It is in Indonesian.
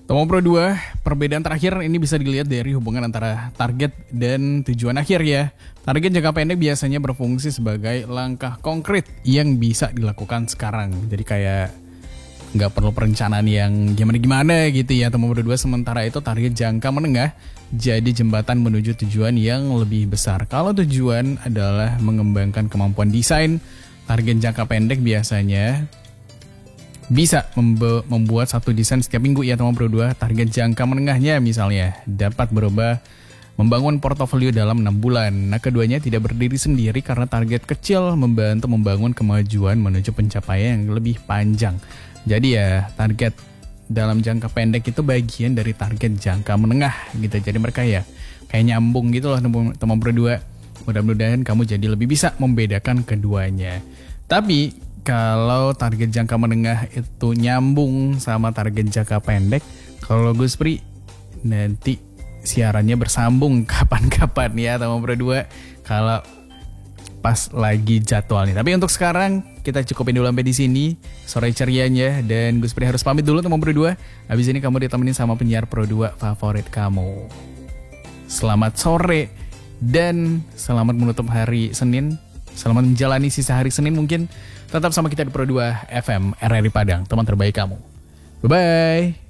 Tomo Pro 2, perbedaan terakhir ini bisa dilihat dari hubungan antara target dan tujuan akhir ya. Target jangka pendek biasanya berfungsi sebagai langkah konkret yang bisa dilakukan sekarang. Jadi kayak nggak perlu perencanaan yang gimana-gimana gitu ya. Tomo Pro 2 sementara itu target jangka menengah jadi jembatan menuju tujuan yang lebih besar. Kalau tujuan adalah mengembangkan kemampuan desain, target jangka pendek biasanya bisa membuat satu desain setiap minggu ya Tomo Pro 2. Target jangka menengahnya misalnya dapat berubah membangun portofolio dalam 6 bulan. Nah, keduanya tidak berdiri sendiri karena target kecil membantu membangun kemajuan menuju pencapaian yang lebih panjang. Jadi ya, target dalam jangka pendek itu bagian dari target jangka menengah gitu. Jadi mereka ya kayak nyambung gitu loh Tomo Pro 2. Mudah-mudahan kamu jadi lebih bisa membedakan keduanya. Tapi kalau target jangka menengah itu nyambung sama target jangka pendek, kalau Gus Pri nanti siarannya bersambung kapan-kapan ya Tomo Pro 2 kalau pas lagi jadwalnya. Tapi untuk sekarang kita cukupin dulu sampai di sini sore cerianya, dan Gus Pri harus pamit dulu Tomo Pro 2. Habis ini kamu ditemenin sama penyiar Pro 2 favorit kamu. Selamat sore dan selamat menutup hari Senin. Selamat menjalani sisa hari Senin mungkin. Tetap sama kita di Pro 2 FM RRI Padang, teman terbaik kamu. Bye-bye.